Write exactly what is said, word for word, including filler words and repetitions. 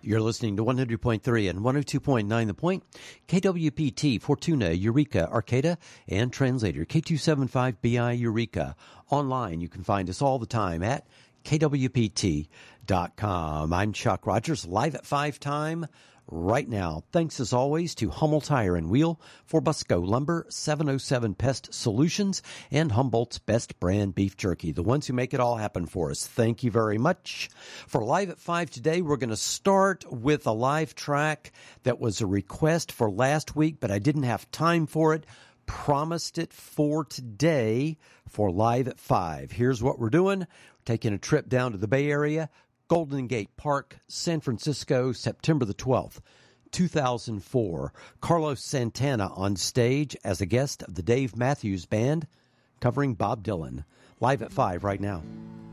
You're listening to one hundred point three and one oh two point nine The Point, K W P T, Fortuna, Eureka, Arcata, and Translator, K two seventy-five B I Eureka. Online, you can find us all the time at K W P T dot com. I'm Chuck Rogers, live at five time right now. Thanks as always to Hummel Tire and Wheel, for Busco Lumber, seven oh seven Pest Solutions, and Humboldt's Best Brand Beef Jerky, the ones who make it all happen for us. Thank you very much. For Live at five today, we're going to start with a live track that was a request for last week, but I didn't have time for it. Promised it for today for Live at five. Here's what we're doing. We're taking a trip down to the Bay Area, Golden Gate Park, San Francisco, September the twelfth, two thousand four. Carlos Santana on stage as a guest of the Dave Matthews Band, covering Bob Dylan. Live at five right now.